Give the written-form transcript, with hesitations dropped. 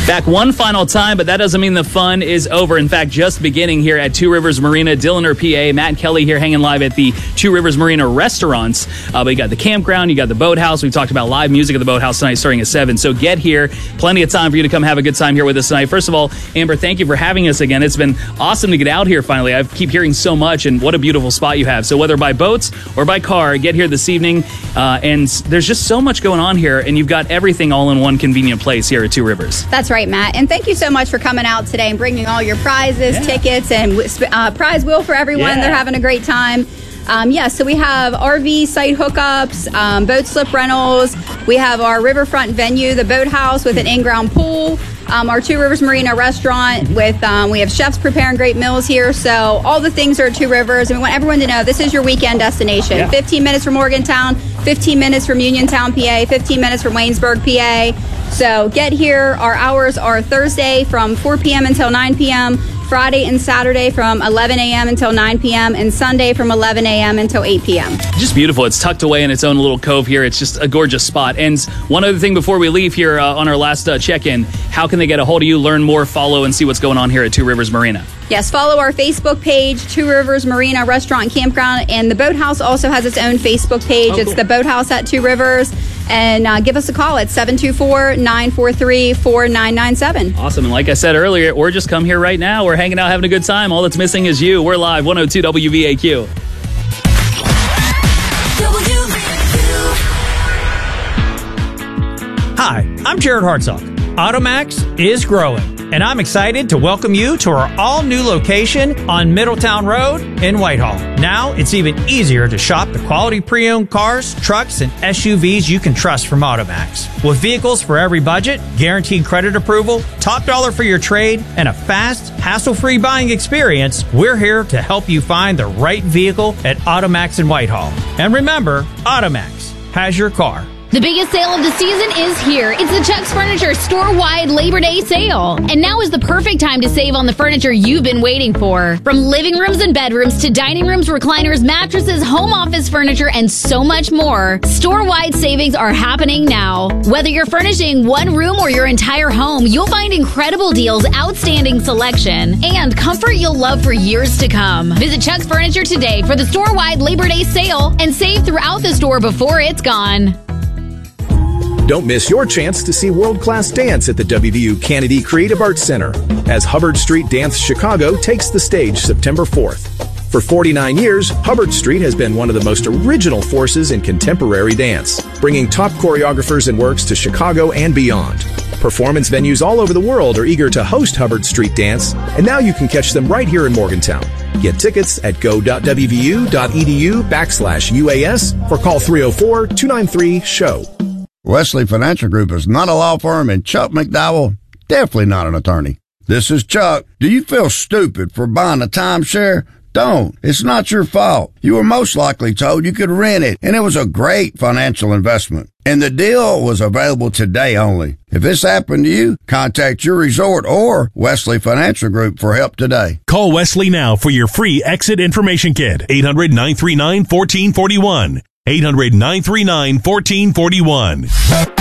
Back one final time, but that doesn't mean the fun is over. In fact, just beginning here at Two Rivers Marina, Dilliner, PA. Matt and Kelly here hanging live at the Two Rivers Marina restaurants. But you got the campground, you got the boathouse. We talked about live music at the boathouse tonight starting at 7. So get here. Plenty of time for you to come have a good time here with us tonight. First of all, Amber, thank you for having us again. It's been awesome to get out here finally. I keep hearing so much, and what a beautiful spot you have. So whether by boats or by car, get here this evening. And there's just so much going on here, and you've got everything all in one convenient place here at Two Rivers. That's right, Matt. And thank you so much for coming out today and bringing all your prizes, tickets, and prize wheel for everyone. They're having a great time. So we have RV site hookups, boat slip rentals. We have our riverfront venue, the boathouse with an in-ground pool. Our Two Rivers Marina restaurant with, we have chefs preparing great meals here. So all the things are at Two Rivers. And we want everyone to know this is your weekend destination. 15 minutes from Morgantown, 15 minutes from Uniontown, PA, 15 minutes from Waynesburg, PA. So get here. Our hours are Thursday from 4 p.m. until 9 p.m., Friday and Saturday from 11 a.m. until 9 p.m., and Sunday from 11 a.m. until 8 p.m. Just beautiful. It's tucked away in its own little cove here. It's just a gorgeous spot. And one other thing before we leave here on our last check-in, how can they get a hold of you, learn more, follow, and see what's going on here at Two Rivers Marina? Yes, follow our Facebook page, Two Rivers Marina Restaurant and Campground, and the Boathouse also has its own Facebook page. It's the Boathouse at Two Rivers, and give us a call at 724-943-4997. Awesome, and like I said earlier, or just come here right now. We're hanging out, having a good time. All that's missing is you. We're live, 102 WVAQ. Hi, I'm Jared Hartzog. Automax is growing, and I'm excited to welcome you to our all-new location on Middletown Road in Whitehall. Now, it's even easier to shop the quality pre-owned cars, trucks, and SUVs you can trust from Automax. With vehicles for every budget, guaranteed credit approval, top dollar for your trade, and a fast, hassle-free buying experience, we're here to help you find the right vehicle at Automax in Whitehall. And remember, Automax has your car. The biggest sale of the season is here. It's the Chuck's Furniture store-wide Labor Day sale. And now is the perfect time to save on the furniture you've been waiting for. From living rooms and bedrooms to dining rooms, recliners, mattresses, home office furniture, and so much more. Store-wide savings are happening now. Whether you're furnishing one room or your entire home, you'll find incredible deals, outstanding selection, and comfort you'll love for years to come. Visit Chuck's Furniture today for the store-wide Labor Day sale and save throughout the store before it's gone. Don't miss your chance to see world-class dance at the WVU Kennedy Creative Arts Center as Hubbard Street Dance Chicago takes the stage September 4th. For 49 years, Hubbard Street has been one of the most original forces in contemporary dance, bringing top choreographers and works to Chicago and beyond. Performance venues all over the world are eager to host Hubbard Street Dance, and now you can catch them right here in Morgantown. Get tickets at go.wvu.edu/UAS or call 304-293-SHOW. Wesley Financial Group is not a law firm, and Chuck McDowell, definitely not an attorney. This is Chuck. Do you feel stupid for buying a timeshare? Don't. It's not your fault. You were most likely told you could rent it, and it was a great financial investment. And the deal was available today only. If this happened to you, contact your resort or Wesley Financial Group for help today. Call Wesley now for your free exit information kit. 800-939-1441. 800-939-1441.